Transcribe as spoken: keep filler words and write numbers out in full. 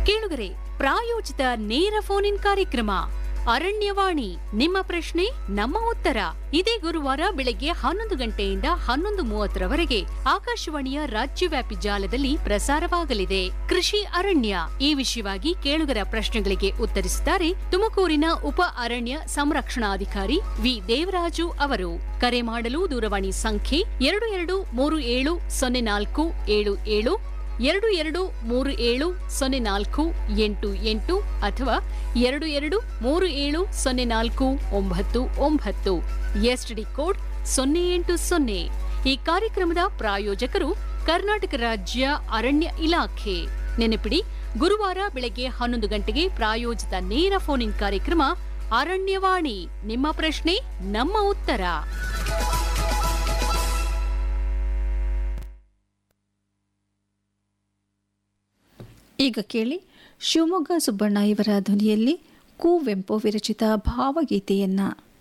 ಕೇಳುಗರೆ, ಪ್ರಾಯೋಜಿತ ನೇರ ಫೋನ್ ಇನ್ ಕಾರ್ಯಕ್ರಮ ಅರಣ್ಯವಾಣಿ. ನಿಮ್ಮ ಪ್ರಶ್ನೆ ನಮ್ಮ ಉತ್ತರ ಇದೇ ಗುರುವಾರ ಬೆಳಗ್ಗೆ ಹನ್ನೊಂದು ಗಂಟೆಯಿಂದ ಹನ್ನೊಂದು ಮೂವತ್ತರವರೆಗೆ ಆಕಾಶವಾಣಿಯ ರಾಜ್ಯವ್ಯಾಪಿ ಜಾಲದಲ್ಲಿ ಪ್ರಸಾರವಾಗಲಿದೆ. ಕೃಷಿ ಅರಣ್ಯ ಈ ವಿಷಯವಾಗಿ ಕೇಳುಗರ ಪ್ರಶ್ನೆಗಳಿಗೆ ಉತ್ತರಿಸಿದ್ದಾರೆ ತುಮಕೂರಿನ ಉಪ ಅರಣ್ಯ ಸಂರಕ್ಷಣಾಧಿಕಾರಿ ವಿ ದೇವರಾಜು ಅವರು. ಕರೆ ಮಾಡಲು ದೂರವಾಣಿ ಸಂಖ್ಯೆ ಎರಡು ಎರಡು ಮೂರು ಏಳು ಸೊನ್ನೆ ನಾಲ್ಕು ಏಳು ಏಳು ಎರಡು ಎರಡು ಮೂರು ಏಳು ಸೊನ್ನೆ ನಾಲ್ಕು ಎಂಟು ಎಂಟು ಅಥವಾ ಎರಡು ಎರಡು ಮೂರು ಏಳು ಸೊನ್ನೆ ನಾಲ್ಕು ಒಂಬತ್ತು ಒಂಬತ್ತು ಎಸ್ಟಿಡಿ ಕೋಡ್ ಸೊನ್ನೆ ಎಂಟು ಸೊನ್ನೆ. ಈ ಕಾರ್ಯಕ್ರಮದ ಪ್ರಾಯೋಜಕರು ಕರ್ನಾಟಕ ರಾಜ್ಯ ಅರಣ್ಯ ಇಲಾಖೆ. ನೆನಪಿಡಿ, ಗುರುವಾರ ಬೆಳಗ್ಗೆ ಹನ್ನೊಂದು ಗಂಟೆಗೆ ಪ್ರಾಯೋಜಿತ ನೇರ ಫೋನ್ ಇನ್ ಕಾರ್ಯಕ್ರಮ ಅರಣ್ಯವಾಣಿ. ನಿಮ್ಮ ಪ್ರಶ್ನೆ ನಮ್ಮ ಉತ್ತರ. ಈಗ ಕೇಳಿ ಶಿವಮೊಗ್ಗ ಸುಬ್ಬಣ್ಣ ಇವರ ಧ್ವನಿಯಲ್ಲಿ ಕುವೆಂಪು ವಿರಚಿತ ಭಾವಗೀತೆಯನ್ನ.